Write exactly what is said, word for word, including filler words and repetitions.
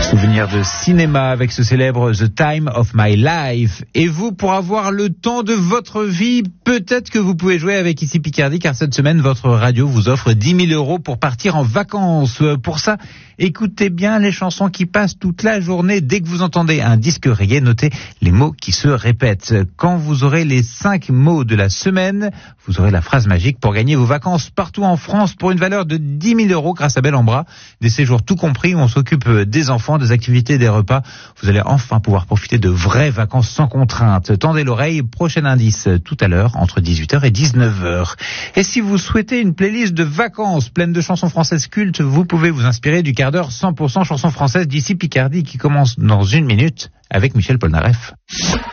Souvenir de cinéma avec ce célèbre The Time of My Life. Et vous, pour avoir le temps de votre vie, peut-être que vous pouvez jouer avec Ici Picardie, car cette semaine, votre radio vous offre dix mille euros pour partir en vacances. Pour ça, écoutez bien les chansons qui passent toute la journée. Dès que vous entendez un disque rayé, notez les mots qui se répètent. Quand vous aurez les cinq mots de la semaine, vous aurez la phrase magique pour gagner vos vacances partout en France pour une valeur de dix mille euros grâce à Bel en Bras. Des séjours tout compris où on s'occupe des enfants, des activités, des repas. Vous allez enfin pouvoir profiter de vraies vacances sans contrainte. Tendez l'oreille, prochain indice tout à l'heure entre dix-huit heures et dix-neuf heures. Et si vous souhaitez une playlist de vacances pleine de chansons françaises cultes, vous pouvez vous inspirer du quart d'heure cent pour cent chansons françaises d'Ici Picardie qui commence dans une minute avec Michel Polnareff.